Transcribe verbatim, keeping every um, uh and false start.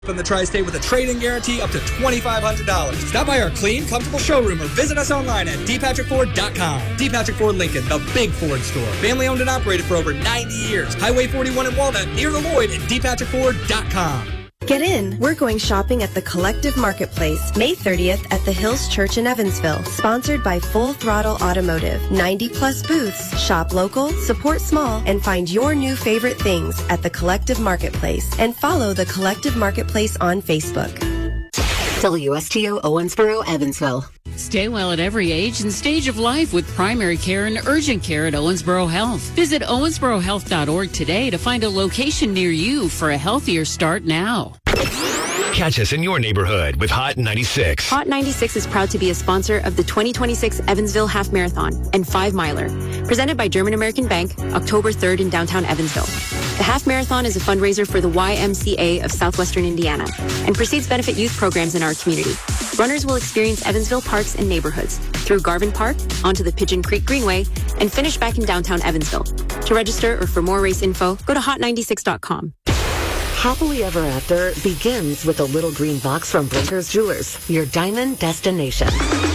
in the Tri-State with a trade-in guarantee up to twenty-five hundred dollars. Stop by our clean, comfortable showroom or visit us online at d patrick ford dot com. D. Patrick Ford Lincoln, the big Ford store. Family owned and operated for over ninety years. Highway forty-one in Walnut, near the Lloyd at d patrick ford dot com. Get in. We're going shopping at the Collective Marketplace, May thirtieth at the Hills Church in Evansville. Sponsored by Full Throttle Automotive. ninety plus booths. Shop local, support small, and find your new favorite things at the Collective Marketplace. And follow the Collective Marketplace on Facebook. W S T O Owensboro, Evansville. Stay well at every age and stage of life with primary care and urgent care at Owensboro Health. Visit owensboro health dot org today to find a location near you for a healthier start now. Catch us in your neighborhood with Hot ninety-six. Hot ninety-six is proud to be a sponsor of the twenty twenty-six Evansville Half Marathon and Five Miler, presented by German American Bank, October third in downtown Evansville. The Half Marathon is a fundraiser for the Y M C A of Southwestern Indiana and proceeds benefit youth programs in our community. Runners will experience Evansville parks and neighborhoods through Garvin Park, onto the Pigeon Creek Greenway, and finish back in downtown Evansville. To register or for more race info, go to hot ninety-six dot com. Happily Ever After begins with a little green box from Brinker's Jewelers, your diamond destination.